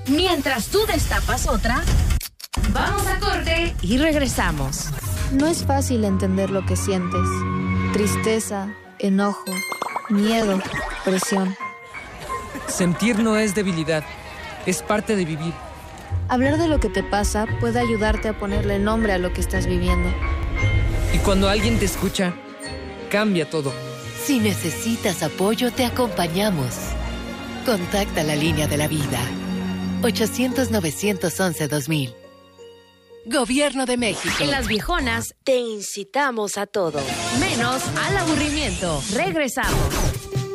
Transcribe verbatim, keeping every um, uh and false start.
Mientras tú destapas otra, vamos a corte y regresamos. No es fácil entender lo que sientes. Tristeza, enojo, miedo, presión. Sentir no es debilidad, es parte de vivir. Hablar de lo que te pasa puede ayudarte a ponerle nombre a lo que estás viviendo. Y cuando alguien te escucha, cambia todo. Si necesitas apoyo, te acompañamos. Contacta la línea de la vida. ochocientos, novecientos once, dos mil. Gobierno de México. En Las Viejonas te incitamos a todo, menos al aburrimiento. Regresamos.